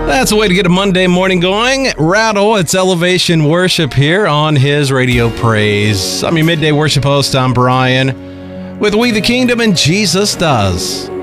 That's a way to get a Monday morning going. Rattle, it's Elevation Worship here on his Radio Praise. I'm your midday worship host, I'm Brian, with We the Kingdom and Jesus Does.